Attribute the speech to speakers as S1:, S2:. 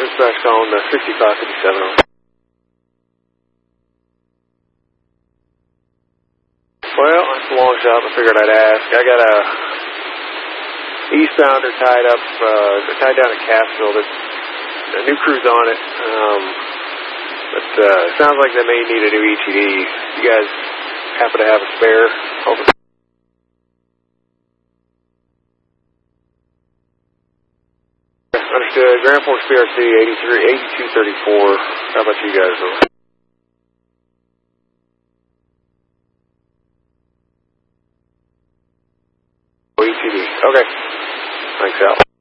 S1: Dispatch calling the 6557 on. Well, it's a long shot, but I figured I'd ask. I got a eastbounder tied up, tied down at Cassville. There's a new crew's on it, but it sounds like they may need a new ETD. You guys happen to have a spare? Over. Understood. Grand Forks PRC 8234. How about you guys? ETD. Okay. Thanks, Al.